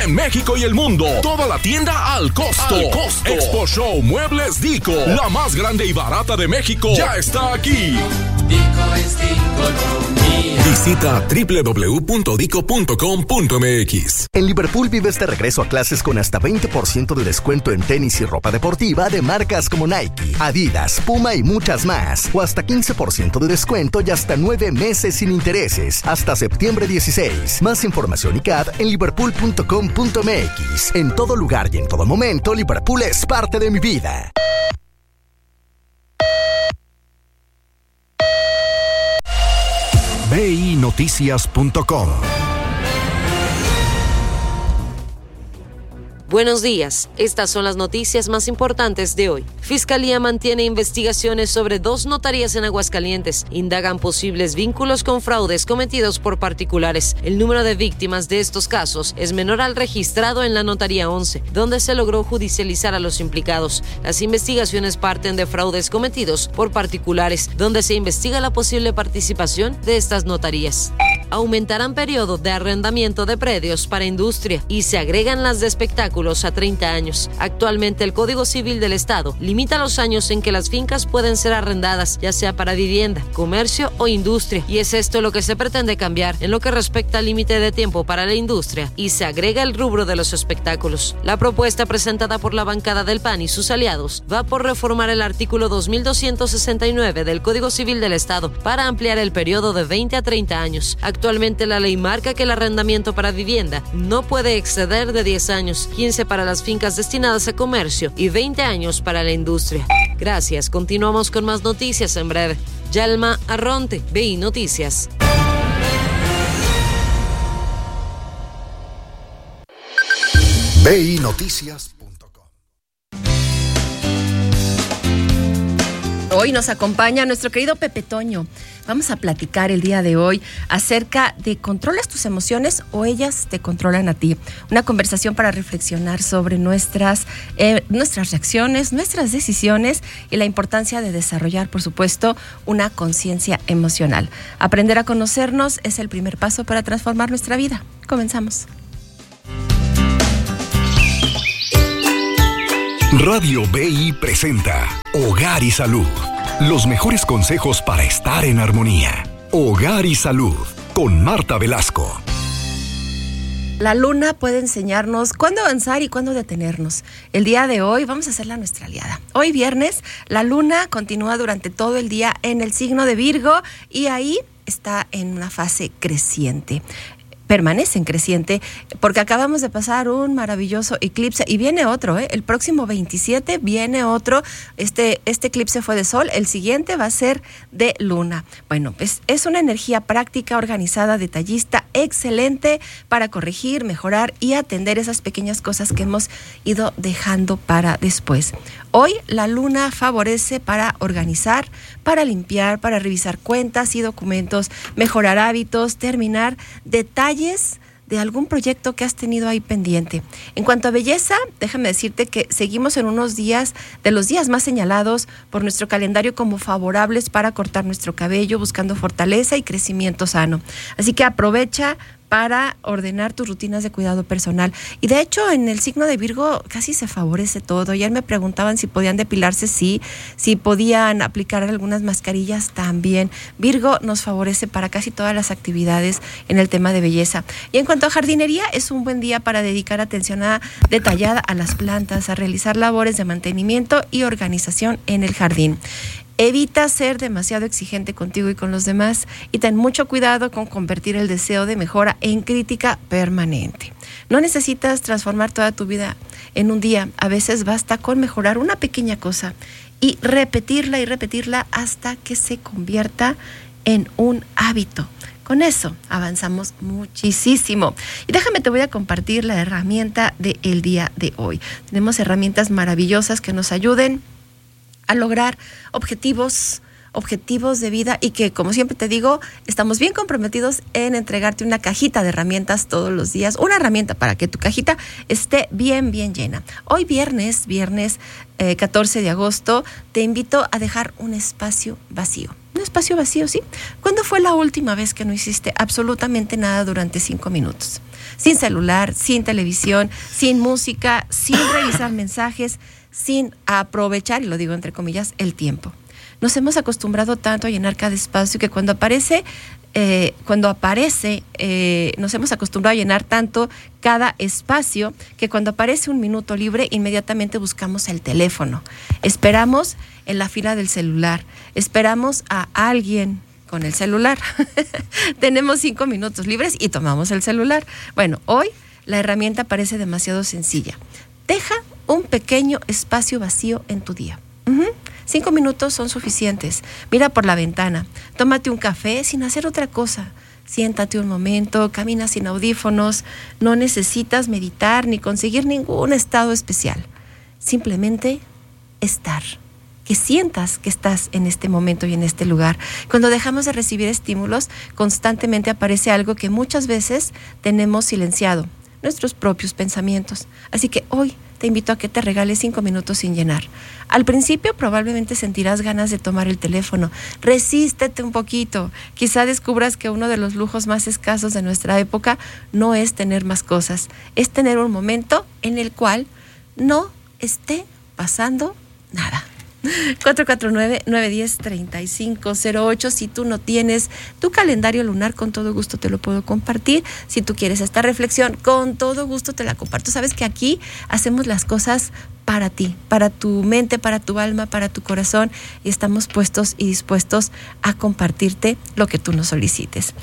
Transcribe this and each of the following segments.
En México y el mundo, toda la tienda al costo. Expo Show Muebles Dico, la más grande y barata de México, ya está aquí. Dico es Diconomía. Visita www.dico.com.mx. En Liverpool vives de regreso a clases con hasta 20% de descuento en tenis y ropa deportiva de marcas como Nike, Adidas, Puma y muchas más. O hasta 15% de descuento y hasta 9 meses sin intereses. Hasta septiembre 16. Más información y CAD en liverpool.com.mx. En todo lugar y en todo momento, Liverpool es parte de mi vida. BINoticias.com. Buenos días, estas son las noticias más importantes de hoy. Fiscalía mantiene investigaciones sobre 2 notarías en Aguascalientes. Indagan posibles vínculos con fraudes cometidos por particulares. El número de víctimas de estos casos es menor al registrado en la Notaría 11, donde se logró judicializar a los implicados. Las investigaciones parten de fraudes cometidos por particulares, donde se investiga la posible participación de estas notarías. Aumentarán periodo de arrendamiento de predios para industria y se agregan las de espectáculos a 30 años. Actualmente el Código Civil del Estado limita los años en que las fincas pueden ser arrendadas, ya sea para vivienda, comercio o industria, y es esto lo que se pretende cambiar en lo que respecta al límite de tiempo para la industria, y se agrega el rubro de los espectáculos. La propuesta presentada por la bancada del PAN y sus aliados va por reformar el artículo 2269 del Código Civil del Estado para ampliar el periodo de 20 a 30 años. Actualmente la ley marca que el arrendamiento para vivienda no puede exceder de 10 años, 15 para las fincas destinadas a comercio y 20 años para la industria. Gracias, continuamos con más noticias en breve. Yalma Arronte, BI Noticias. BINoticias.com. Hoy nos acompaña nuestro querido Pepe Toño. Vamos a platicar el día de hoy acerca de ¿controlas tus emociones o ellas te controlan a ti? Una conversación para reflexionar sobre nuestras reacciones, nuestras decisiones y la importancia de desarrollar, por supuesto, una conciencia emocional. Aprender a conocernos es el primer paso para transformar nuestra vida. Comenzamos. Radio BI presenta Hogar y Salud. Los mejores consejos para estar en armonía. Hogar y Salud, con Marta Velasco. La luna puede enseñarnos cuándo avanzar y cuándo detenernos. El día de hoy vamos a hacerla nuestra aliada. Hoy viernes, la luna continúa durante todo el día en el signo de Virgo y ahí está en una fase creciente. Permanece en creciente porque acabamos de pasar un maravilloso eclipse y viene otro, el próximo 27 viene otro. Este eclipse fue de sol, el siguiente va a ser de luna. Bueno, pues es una energía práctica, organizada, detallista, excelente para corregir, mejorar y atender esas pequeñas cosas que hemos ido dejando para después. Hoy la luna favorece para organizar, para limpiar, para revisar cuentas y documentos, mejorar hábitos, terminar detalles de algún proyecto que has tenido ahí pendiente. En cuanto a belleza, déjame decirte que seguimos en unos días de los días más señalados por nuestro calendario como favorables para cortar nuestro cabello, buscando fortaleza y crecimiento sano. Así que aprovecha para ordenar tus rutinas de cuidado personal. Y de hecho, en el signo de Virgo casi se favorece todo. Ayer me preguntaban si podían depilarse, sí. Si podían aplicar algunas mascarillas, también. Virgo nos favorece para casi todas las actividades en el tema de belleza. Y en cuanto a jardinería, es un buen día para dedicar atención detallada a las plantas, a realizar labores de mantenimiento y organización en el jardín. Evita ser demasiado exigente contigo y con los demás y ten mucho cuidado con convertir el deseo de mejora en crítica permanente. No necesitas transformar toda tu vida en un día. A veces basta con mejorar una pequeña cosa y repetirla hasta que se convierta en un hábito. Con eso avanzamos muchísimo. Y déjame, te voy a compartir la herramienta del día de hoy. Tenemos herramientas maravillosas que nos ayuden a lograr objetivos objetivos de vida y que, como siempre te digo, estamos bien comprometidos en entregarte una cajita de herramientas todos los días, una herramienta para que tu cajita esté bien llena. Hoy viernes 14 de agosto, te invito a dejar un espacio vacío. Un espacio vacío, ¿sí? ¿Cuándo fue la última vez que no hiciste absolutamente nada durante 5 minutos? Sin celular, sin televisión, sin música, sin revisar mensajes, sin aprovechar, y lo digo entre comillas, el tiempo. Nos hemos acostumbrado tanto a llenar cada espacio que cuando aparece, nos hemos acostumbrado a llenar tanto cada espacio que cuando aparece un minuto libre, inmediatamente buscamos el teléfono. Esperamos en la fila del celular, esperamos a alguien con el celular. Tenemos 5 minutos libres y tomamos el celular. Bueno, hoy la herramienta parece demasiado sencilla. Deja un pequeño espacio vacío en tu día. 5 minutos son suficientes. Mira por la ventana, tómate un café sin hacer otra cosa. Siéntate un momento, camina sin audífonos. No necesitas meditar ni conseguir ningún estado especial. Simplemente estar. Que sientas que estás en este momento y en este lugar. Cuando dejamos de recibir estímulos, constantemente aparece algo que muchas veces tenemos silenciado, nuestros propios pensamientos. Así que hoy te invito a que te regales 5 minutos sin llenar. Al principio probablemente sentirás ganas de tomar el teléfono. Resístete un poquito. Quizá descubras que uno de los lujos más escasos de nuestra época no es tener más cosas, es tener un momento en el cual no esté pasando nada. 449-910-3508. Si tú no tienes tu calendario lunar, con todo gusto te lo puedo compartir. Si tú quieres esta reflexión, con todo gusto te la comparto. Sabes que aquí hacemos las cosas para ti, para tu mente, para tu alma, para tu corazón, y estamos puestos y dispuestos a compartirte lo que tú nos solicites.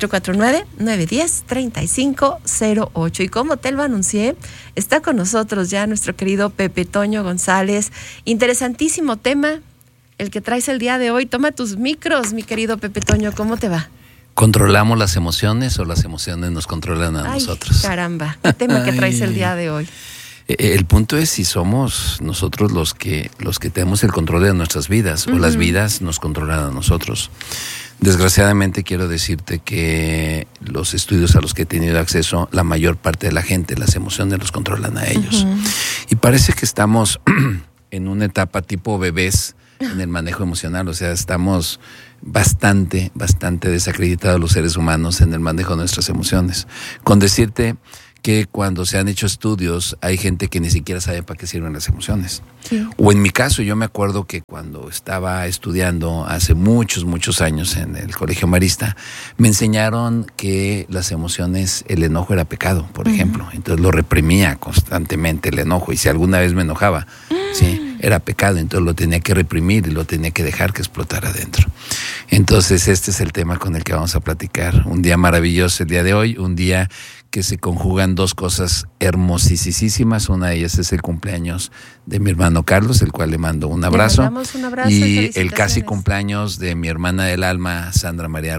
449-910-3508. Y como te lo anuncié, está con nosotros ya nuestro querido Pepe Toño González. Interesantísimo tema el que traes el día de hoy. Toma tus micros, mi querido Pepe Toño, ¿cómo te va? ¿Controlamos las emociones o las emociones nos controlan a nosotros? Caramba, qué tema que traes el día de hoy. El punto es si somos nosotros los que tenemos el control de nuestras vidas, o las vidas nos controlan a nosotros. Desgraciadamente quiero decirte que los estudios a los que he tenido acceso, la mayor parte de la gente, las emociones los controlan a ellos. Y parece que estamos en una etapa tipo bebés en el manejo emocional, o sea, estamos bastante desacreditados los seres humanos en el manejo de nuestras emociones. Con decirte que cuando se han hecho estudios hay gente que ni siquiera sabe para qué sirven las emociones. Sí. O en mi caso, yo me acuerdo que cuando estaba estudiando hace muchos años en el Colegio Marista, me enseñaron que las emociones, el enojo era pecado, por ejemplo. Entonces lo reprimía constantemente el enojo, y si alguna vez me enojaba, sí, era pecado, entonces lo tenía que reprimir y lo tenía que dejar que explotara adentro. Entonces este es el tema con el que vamos a platicar. Un día maravilloso el día de hoy, un día que se conjugan dos cosas hermosísimas. Una de ellas es el cumpleaños de mi hermano Carlos, el cual le mando un abrazo. Le mandamos un abrazo y el casi cumpleaños de mi hermana del alma, Sandra María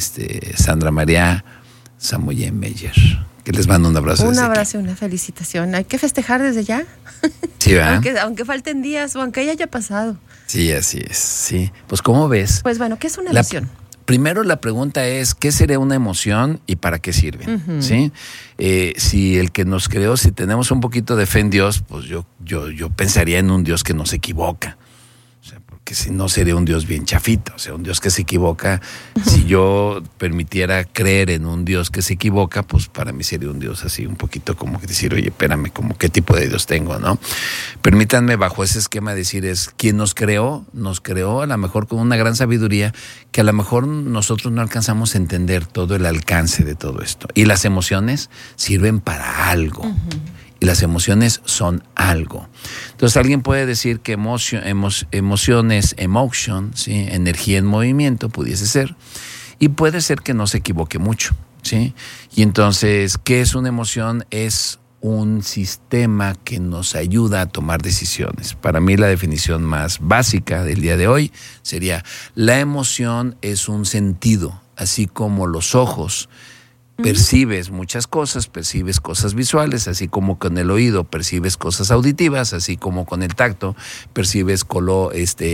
Samoyen Meyer, que les mando un abrazo. Un abrazo y una felicitación. Hay que festejar desde ya. Sí, ¿verdad? aunque falten días o aunque ya haya pasado. Sí, así es. Sí. Pues, ¿cómo ves? Pues bueno, ¿qué es una emoción? Primero la pregunta es, ¿qué sería una emoción y para qué sirven? ¿Sí? Si el que nos creó, si tenemos un poquito de fe en Dios, pues yo pensaría en un Dios que no se equivoca. O sea, porque si no sería un Dios bien chafito, o sea, un Dios que se equivoca. Si yo permitiera creer en un Dios que se equivoca, pues para mí sería un Dios así un poquito como que decir, oye, espérame, como qué tipo de Dios tengo, ¿no? Permítanme bajo ese esquema decir es, quien nos creó a lo mejor con una gran sabiduría que a lo mejor nosotros no alcanzamos a entender todo el alcance de todo esto. Y las emociones sirven para algo. Y las emociones son algo. Entonces alguien puede decir que emociones, emotion, ¿sí? Energía en movimiento, pudiese ser. Y puede ser que no se equivoque mucho, ¿sí? Y entonces, ¿qué es una emoción? Es un sistema que nos ayuda a tomar decisiones. Para mí la definición más básica del día de hoy sería: la emoción es un sentido, así como los ojos percibes muchas cosas, percibes cosas visuales, así como con el oído percibes cosas auditivas, así como con el tacto percibes color,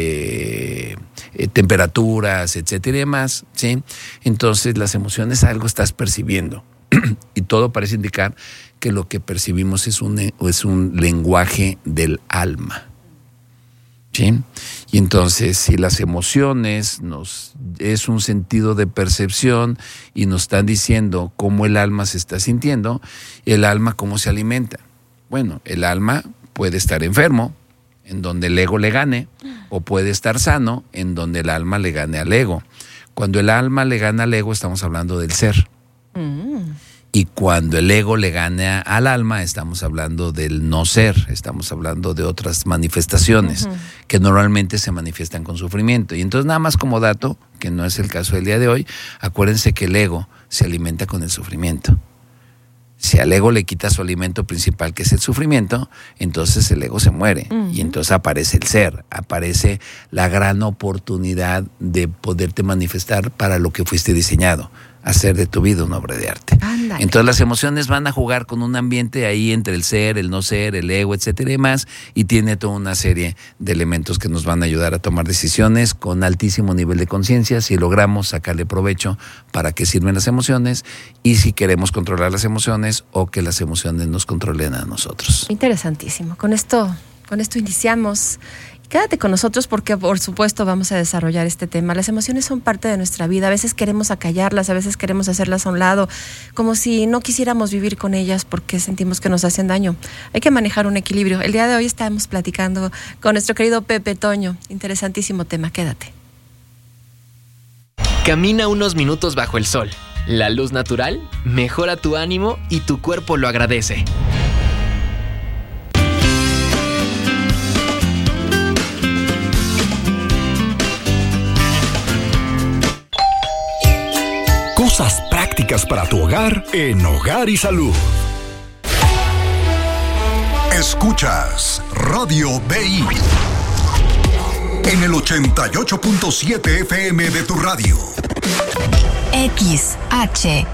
temperaturas, etcétera y demás, ¿sí? Entonces las emociones algo estás percibiendo y todo parece indicar que lo que percibimos es un lenguaje del alma. ¿Sí? Y entonces, si las emociones es un sentido de percepción y nos están diciendo cómo el alma se está sintiendo, el alma cómo se alimenta. Bueno, el alma puede estar enfermo, en donde el ego le gane, o puede estar sano, en donde el alma le gane al ego. Cuando el alma le gana al ego, estamos hablando del ser. Y cuando el ego le gana al alma, estamos hablando del no ser, estamos hablando de otras manifestaciones que normalmente se manifiestan con sufrimiento. Y entonces, nada más como dato, que no es el caso del día de hoy, acuérdense que el ego se alimenta con el sufrimiento. Si al ego le quita su alimento principal, que es el sufrimiento, entonces el ego se muere. Y entonces aparece el ser, aparece la gran oportunidad de poderte manifestar para lo que fuiste diseñado. Hacer de tu vida una obra de arte. Ándale. Entonces las emociones van a jugar con un ambiente ahí entre el ser, el no ser, el ego, etcétera y más, y tiene toda una serie de elementos que nos van a ayudar a tomar decisiones con altísimo nivel de conciencia, si logramos sacarle provecho para qué sirven las emociones y si queremos controlar las emociones o que las emociones nos controlen a nosotros. Interesantísimo. Con esto iniciamos. Quédate con nosotros porque, por supuesto, vamos a desarrollar este tema. Las emociones son parte de nuestra vida. A veces queremos acallarlas, a veces queremos hacerlas a un lado, como si no quisiéramos vivir con ellas porque sentimos que nos hacen daño. Hay que manejar un equilibrio. El día de hoy estamos platicando con nuestro querido Pepe Toño. Interesantísimo tema. Quédate. Camina unos minutos bajo el sol. La luz natural mejora tu ánimo y tu cuerpo lo agradece. Cosas prácticas para tu hogar en Hogar y Salud. Escuchas Radio BI en el 88.7 FM de tu radio. XHBI.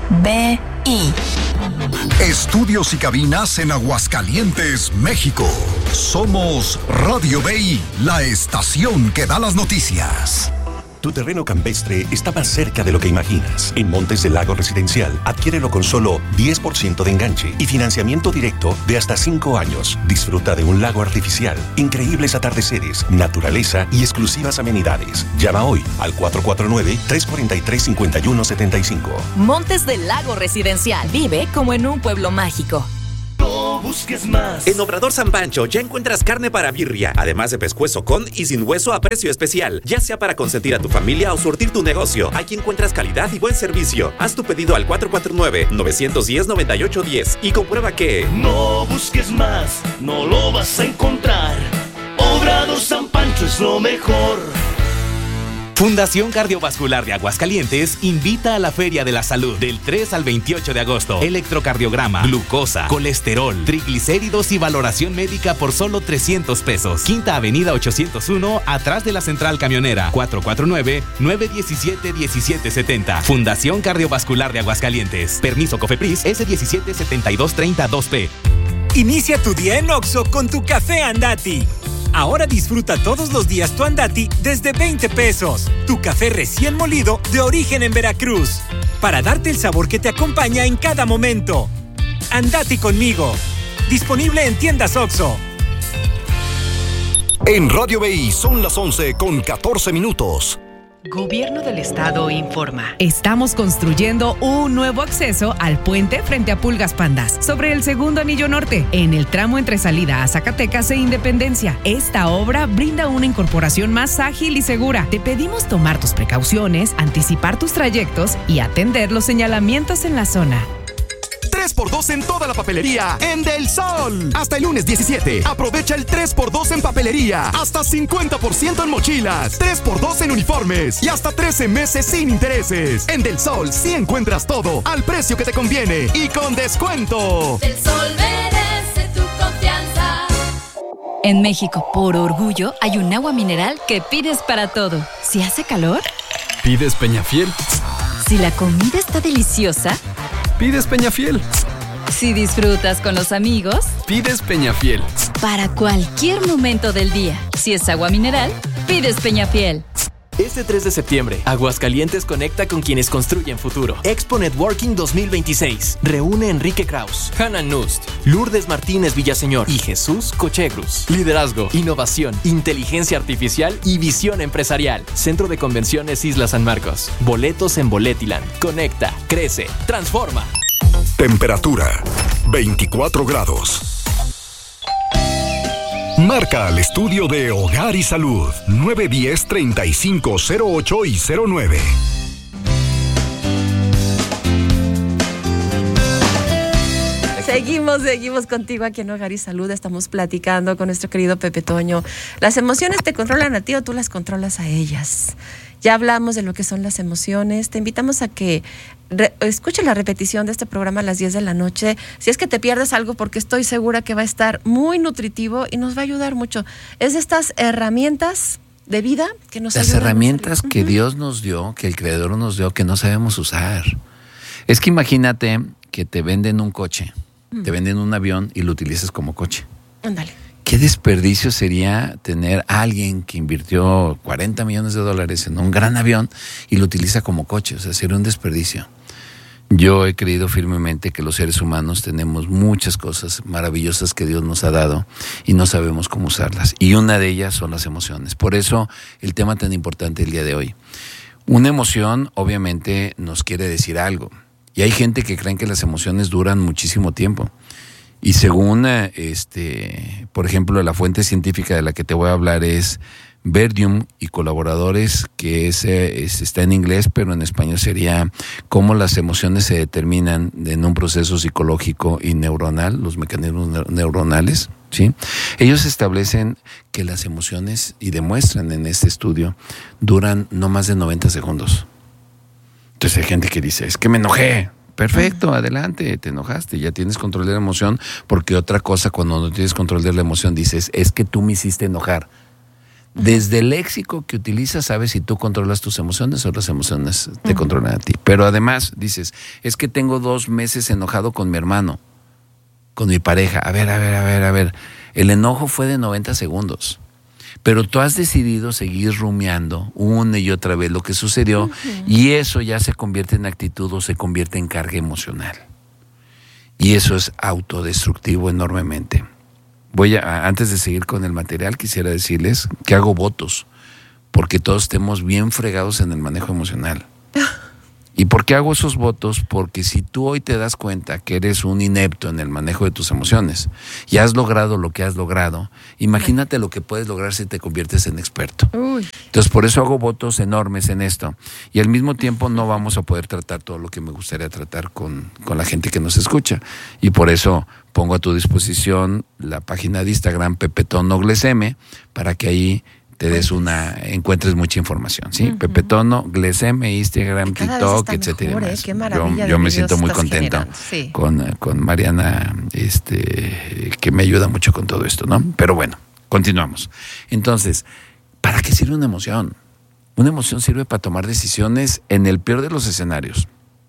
Estudios y cabinas en Aguascalientes, México. Somos Radio BI, la estación que da las noticias. Tu terreno campestre está más cerca de lo que imaginas. En Montes del Lago Residencial, adquiérelo con solo 10% de enganche y financiamiento directo de hasta 5 años. Disfruta de un lago artificial, increíbles atardeceres, naturaleza y exclusivas amenidades. Llama hoy al 449-343-5175. Montes del Lago Residencial. Vive como en un pueblo mágico. No busques más. En Obrador San Pancho ya encuentras carne para birria, además de pescuezo con y sin hueso a precio especial, ya sea para consentir a tu familia o surtir tu negocio. Aquí encuentras calidad y buen servicio. Haz tu pedido al 449-910-9810 y comprueba que no busques más, no lo vas a encontrar. Obrador San Pancho es lo mejor. Fundación Cardiovascular de Aguascalientes invita a la Feria de la Salud del 3 al 28 de agosto. Electrocardiograma, glucosa, colesterol, triglicéridos y valoración médica por solo 300 pesos. Quinta Avenida 801, atrás de la Central Camionera. 449-917-1770. Fundación Cardiovascular de Aguascalientes. Permiso COFEPRIS S177230-2P. Inicia tu día en Oxxo con tu café Andati. Ahora disfruta todos los días tu Andati desde 20 pesos. Tu café recién molido de origen en Veracruz. Para darte el sabor que te acompaña en cada momento. Andati conmigo. Disponible en tiendas Oxxo. En Radio BI son las 11:14. Gobierno del Estado informa. Estamos construyendo un nuevo acceso al puente frente a Pulgas Pandas, sobre el segundo anillo norte, en el tramo entre salida a Zacatecas e Independencia. Esta obra brinda una incorporación más ágil y segura. Te pedimos tomar tus precauciones, anticipar tus trayectos y atender los señalamientos en la zona. 3x2 en toda la papelería en Del Sol. Hasta el lunes 17. Aprovecha el 3x2 en papelería. Hasta 50% en mochilas. 3x2 en uniformes. Y hasta 13 meses sin intereses. En Del Sol sí encuentras todo al precio que te conviene y con descuento. Del Sol merece tu confianza. En México, por orgullo, hay un agua mineral que pides para todo. Si hace calor, pides Peñafiel. Si la comida está deliciosa, pides Peñafiel. Si disfrutas con los amigos, Pides Peñafiel. para cualquier momento del día. Si es agua mineral, pides Peñafiel. Este 3 de septiembre, Aguascalientes conecta con quienes construyen futuro. Expo Networking 2026. Reúne a Enrique Kraus, Hannah Nust, Lourdes Martínez Villaseñor y Jesús Cochegrus. Liderazgo, innovación, inteligencia artificial y visión empresarial. Centro de Convenciones Isla San Marcos. Boletos en Boletiland. Conecta, crece, transforma. Temperatura 24 grados. Marca al estudio de Hogar y Salud 910-3508 y 09. Seguimos contigo aquí en Hogar y Salud. Estamos platicando con nuestro querido Pepe Toño. ¿Las emociones te controlan a ti o tú las controlas a ellas? Ya hablamos de lo que son las emociones. Te invitamos a que escuche la repetición de este programa a las 10 de la noche. Si es que te pierdes algo, porque estoy segura que va a estar muy nutritivo y nos va a ayudar mucho. Es de estas herramientas de vida que nos ayudan. Las herramientas que Dios nos dio, que el Creador nos dio, que no sabemos usar. Es que imagínate que te venden un coche, te venden un avión y lo utilizas como coche. Ándale. ¿Qué desperdicio sería tener a alguien que invirtió $40 millones en un gran avión y lo utiliza como coche? O sea, sería un desperdicio. Yo he creído firmemente que los seres humanos tenemos muchas cosas maravillosas que Dios nos ha dado y no sabemos cómo usarlas. Y una de ellas son las emociones. Por eso el tema tan importante el día de hoy. Una emoción obviamente nos quiere decir algo. Y hay gente que creen que las emociones duran muchísimo tiempo. Y según, por ejemplo, la fuente científica de la que te voy a hablar es Verdium y colaboradores, que está en inglés, pero en español sería cómo las emociones se determinan en un proceso psicológico y neuronal, los mecanismos neuronales, ¿sí? Ellos establecen que las emociones, y demuestran en este estudio, duran no más de 90 segundos. Entonces hay gente que dice, es que me enojé. Perfecto, adelante, te enojaste, ya tienes control de la emoción, porque otra cosa cuando no tienes control de la emoción dices, es que tú me hiciste enojar. Desde el léxico que utilizas sabes si tú controlas tus emociones o las emociones te controlan a ti. Pero además dices, es que tengo 2 meses enojado con mi hermano, con mi pareja. A ver, el enojo fue de 90 segundos. Pero tú has decidido seguir rumiando una y otra vez lo que sucedió y eso ya se convierte en actitud o se convierte en carga emocional. Y eso es autodestructivo enormemente. Antes de seguir con el material, quisiera decirles que hago votos porque todos estemos bien fregados en el manejo emocional. ¿Y por qué hago esos votos? Porque si tú hoy te das cuenta que eres un inepto en el manejo de tus emociones y has logrado lo que has logrado, imagínate lo que puedes lograr si te conviertes en experto. Entonces, por eso hago votos enormes en esto. Y al mismo tiempo no vamos a poder tratar todo lo que me gustaría tratar con la gente que nos escucha. Y por eso pongo a tu disposición la página de Instagram Pepe Tono Glesm para que ahí te encuentres mucha información, ¿sí? Pepe Tono, Glesm, Instagram, TikTok, etcétera. Mejor, qué maravilla. Yo me siento muy contento con Mariana, que me ayuda mucho con todo esto, ¿no? Pero bueno, continuamos. Entonces, ¿para qué sirve una emoción? Una emoción sirve para tomar decisiones en el peor de los escenarios.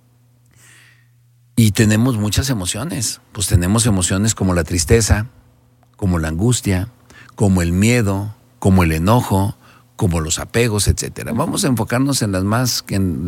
Y tenemos muchas emociones. Pues tenemos emociones como la tristeza, como la angustia, como el miedo, como el enojo, como los apegos, etcétera. Vamos a enfocarnos en las más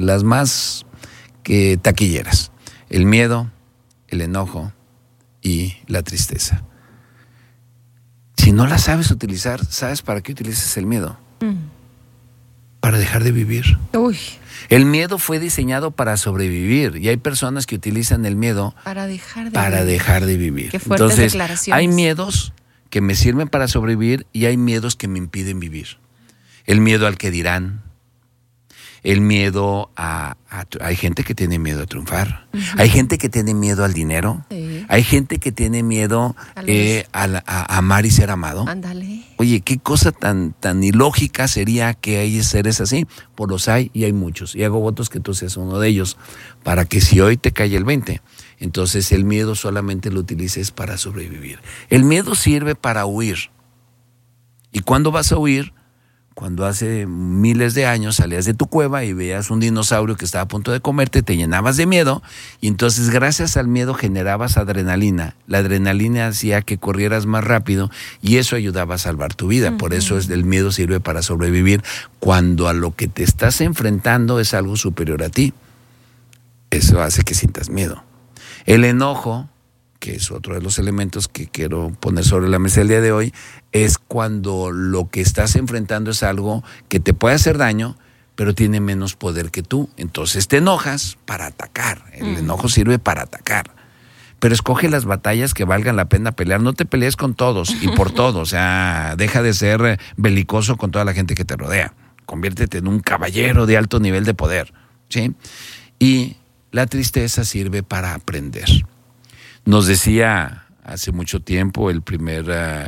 taquilleras. El miedo, el enojo y la tristeza. Si no la sabes utilizar, ¿sabes para qué utilizas el miedo? Para dejar de vivir. El miedo fue diseñado para sobrevivir y hay personas que utilizan el miedo para dejar de vivir. Qué fuertes Entonces, declaraciones. hay miedos que me sirven para sobrevivir y hay miedos que me impiden vivir. El miedo al que dirán, el miedo hay gente que tiene miedo a triunfar, hay gente que tiene miedo al dinero, hay gente que tiene miedo a amar y ser amado. Ándale. Oye, qué cosa tan ilógica sería que hay seres así. Pues los hay y hay muchos. Y hago votos que tú seas uno de ellos, para que si hoy te cae el 20, entonces el miedo solamente lo utilices para sobrevivir. El miedo sirve para huir. ¿Y cuándo vas a huir? cuando hace miles de años salías de tu cueva y veías un dinosaurio que estaba a punto de comerte, te llenabas de miedo y entonces gracias al miedo generabas adrenalina. La adrenalina hacía que corrieras más rápido y eso ayudaba a salvar tu vida. Por eso el miedo sirve para sobrevivir cuando a lo que te estás enfrentando es algo superior a ti. Eso hace que sientas miedo. El enojo, que es otro de los elementos que quiero poner sobre la mesa el día de hoy, es cuando lo que estás enfrentando es algo que te puede hacer daño, pero tiene menos poder que tú. Entonces te enojas para atacar. El enojo sirve para atacar. Pero escoge las batallas que valgan la pena pelear. No te pelees con todos y por todo. O sea, deja de ser belicoso con toda la gente que te rodea. Conviértete en un caballero de alto nivel de poder, ¿sí? Y la tristeza sirve para aprender. Nos decía hace mucho tiempo el primer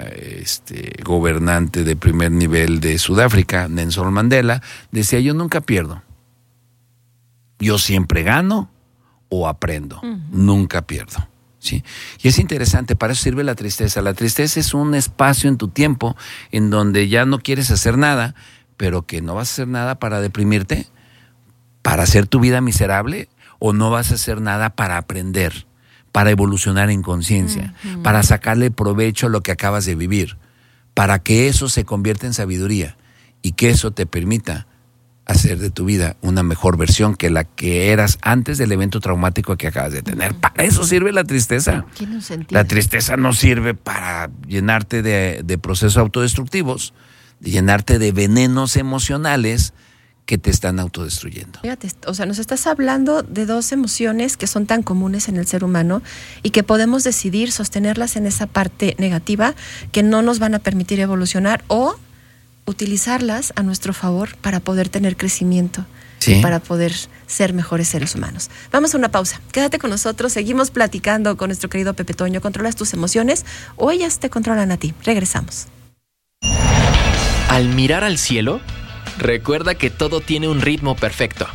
gobernante de primer nivel de Sudáfrica, Nelson Mandela, decía: yo nunca pierdo. Yo siempre gano o aprendo. Nunca pierdo. ¿Sí? Y es interesante, para eso sirve la tristeza. La tristeza es un espacio en tu tiempo en donde ya no quieres hacer nada, pero que no vas a hacer nada para deprimirte, para hacer tu vida miserable, o no vas a hacer nada para aprender, para evolucionar en conciencia, para sacarle provecho a lo que acabas de vivir, para que eso se convierta en sabiduría y que eso te permita hacer de tu vida una mejor versión que la que eras antes del evento traumático que acabas de tener. Para eso sirve la tristeza. Tiene un sentido. La tristeza no sirve para llenarte de procesos autodestructivos, de llenarte de venenos emocionales que te están autodestruyendo. Fíjate, o sea, nos estás hablando de dos emociones que son tan comunes en el ser humano y que podemos decidir sostenerlas en esa parte negativa que no nos van a permitir evolucionar, o utilizarlas a nuestro favor para poder tener crecimiento, ¿sí? Para poder ser mejores seres humanos. Vamos a una pausa. Quédate con nosotros, seguimos platicando con nuestro querido Pepe Toño. ¿Controlas tus emociones o ellas te controlan a ti? Regresamos. Al mirar al cielo, recuerda que todo tiene un ritmo perfecto.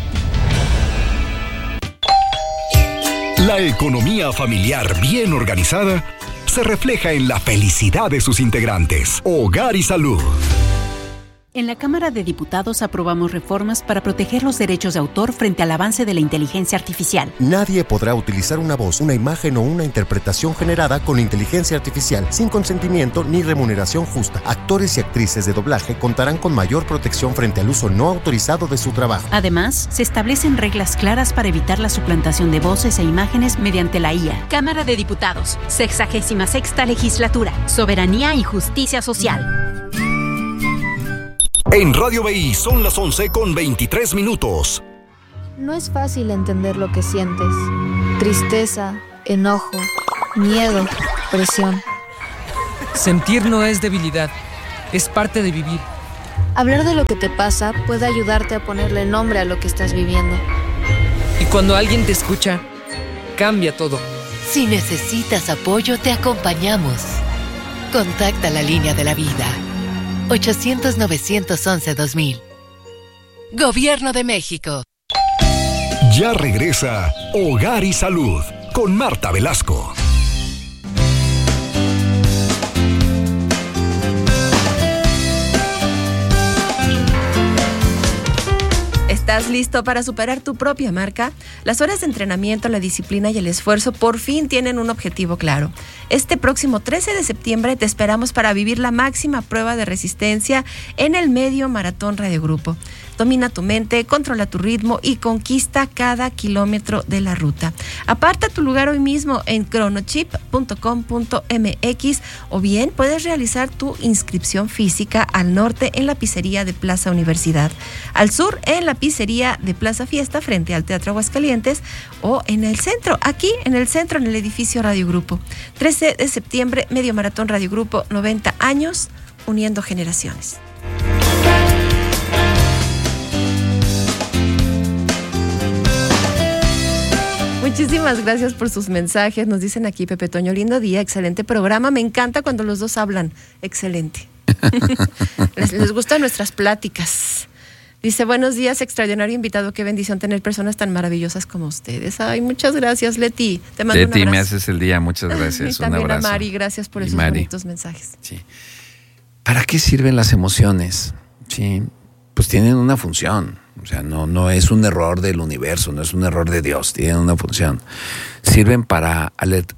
La economía familiar bien organizada se refleja en la felicidad de sus integrantes. Hogar y Salud. En la Cámara de Diputados aprobamos reformas para proteger los derechos de autor frente al avance de la inteligencia artificial. Nadie podrá utilizar una voz, una imagen o una interpretación generada con inteligencia artificial sin consentimiento ni remuneración justa. Actores y actrices de doblaje contarán con mayor protección frente al uso no autorizado de su trabajo. Además, se establecen reglas claras para evitar la suplantación de voces e imágenes mediante la IA. Cámara de Diputados, 66ª Legislatura, Soberanía y Justicia Social. En Radio BI son las 11:23. No es fácil entender lo que sientes. Tristeza, enojo, miedo, presión. Sentir no es debilidad, es parte de vivir. Hablar de lo que te pasa puede ayudarte a ponerle nombre a lo que estás viviendo. Y cuando alguien te escucha, cambia todo. Si necesitas apoyo, te acompañamos. Contacta la línea de la vida. 800-911-2000. Gobierno de México. Ya regresa Hogar y Salud con Marta Velasco. ¿Estás listo para superar tu propia marca? Las horas de entrenamiento, la disciplina y el esfuerzo por fin tienen un objetivo claro. Este próximo 13 de septiembre te esperamos para vivir la máxima prueba de resistencia en el Medio Maratón Radio Grupo. Domina tu mente, controla tu ritmo y conquista cada kilómetro de la ruta. Aparta tu lugar hoy mismo en chronochip.com.mx o bien puedes realizar tu inscripción física al norte en la pizzería de Plaza Universidad, al sur en la pizzería de Plaza Fiesta frente al Teatro Aguascalientes o en el centro, aquí en el centro en el edificio Radio Grupo. 13 de septiembre, Medio Maratón Radio Grupo, 90 años, uniendo generaciones. Muchísimas gracias por sus mensajes. Nos dicen aquí, Pepe Toño, lindo día, excelente programa. Me encanta cuando los dos hablan. Excelente. les gustan nuestras pláticas. Dice, buenos días, extraordinario invitado. Qué bendición tener personas tan maravillosas como ustedes. Ay, muchas gracias, Leti. Te mando un abrazo. Leti, me haces el día. Muchas gracias. Y también un abrazo. a Mari, gracias por esos bonitos mensajes. Sí. ¿Para qué sirven las emociones? sí, pues tienen una función. O sea, no es un error del universo, no es un error de Dios, tienen una función. Sirven para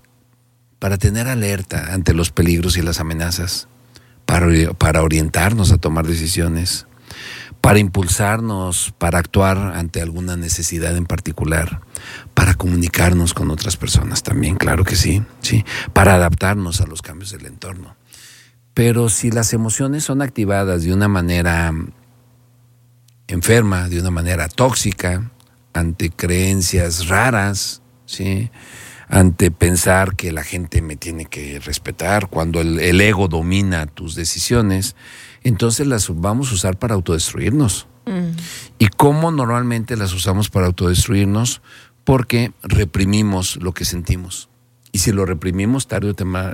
tener alerta ante los peligros y las amenazas, para orientarnos a tomar decisiones, para impulsarnos, para actuar ante alguna necesidad en particular, para comunicarnos con otras personas también, claro que sí, para adaptarnos a los cambios del entorno. Pero si las emociones son activadas de una manera enferma, de una manera tóxica, ante creencias raras, ¿sí?, ante pensar que la gente me tiene que respetar, cuando el ego domina tus decisiones, entonces las vamos a usar para autodestruirnos. ¿Y cómo normalmente las usamos para autodestruirnos? Porque reprimimos lo que sentimos. Y si lo reprimimos, tarde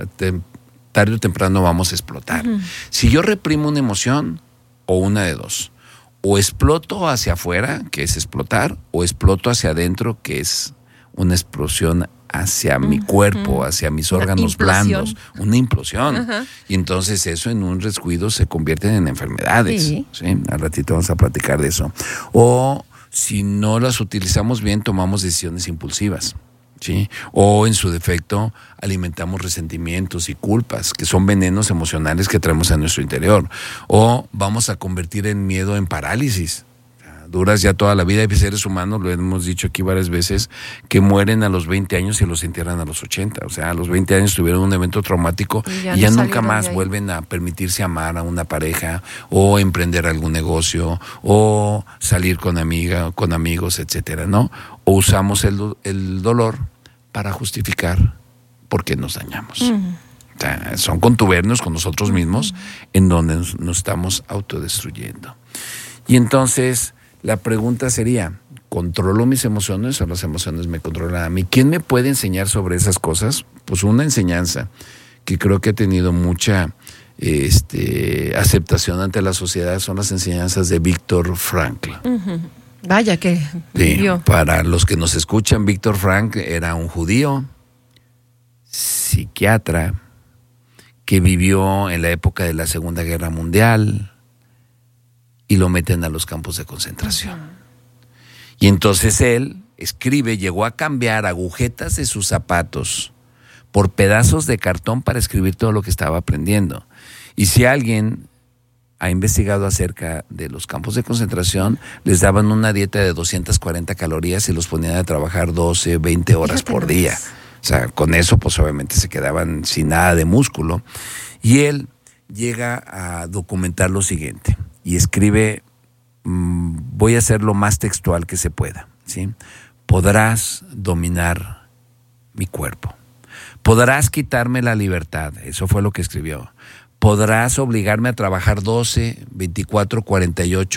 o temprano vamos a explotar. Si yo reprimo una emoción, o una de dos, o exploto hacia afuera, que es explotar, o exploto hacia adentro, que es una explosión hacia mi cuerpo, hacia mis órganos blandos, una implosión. Y entonces eso en un descuido se convierte en enfermedades. ¿Sí? Al ratito vamos a platicar de eso. O si no las utilizamos bien, tomamos decisiones impulsivas. ¿Sí? O en su defecto alimentamos resentimientos y culpas, que son venenos emocionales que traemos a nuestro interior. O vamos a convertir el miedo en parálisis. Duras ya toda la vida. Hay seres humanos, lo hemos dicho aquí varias veces, que mueren a los 20 años y los entierran a los 80. O sea, a los 20 años tuvieron un evento traumático y ya nunca más vuelven a permitirse amar a una pareja, o emprender algún negocio, o salir con amigos, etcétera, ¿no? O usamos el dolor para justificar por qué nos dañamos. O sea, son contubernios con nosotros mismos en donde nos estamos autodestruyendo. Y entonces la pregunta sería, ¿controlo mis emociones o las emociones me controlan a mí? ¿Quién me puede enseñar sobre esas cosas? Pues una enseñanza que creo que ha tenido mucha aceptación ante la sociedad son las enseñanzas de Viktor Frankl. Vaya que vivió. Para los que nos escuchan, Viktor Frankl era un judío, psiquiatra, que vivió en la época de la Segunda Guerra Mundial, y lo meten a los campos de concentración. Y entonces él escribe, llegó a cambiar agujetas de sus zapatos por pedazos de cartón para escribir todo lo que estaba aprendiendo. Y si alguien ha investigado acerca de los campos de concentración, les daban una dieta de 240 calorías y los ponían a trabajar 12, 20 horas por día. O sea, con eso pues obviamente se quedaban sin nada de músculo. Y él llega a documentar lo siguiente. Y escribe, voy a hacer lo más textual que se pueda, ¿sí? Podrás dominar mi cuerpo. Podrás quitarme la libertad. Eso fue lo que escribió. Podrás obligarme a trabajar 12, 24, 48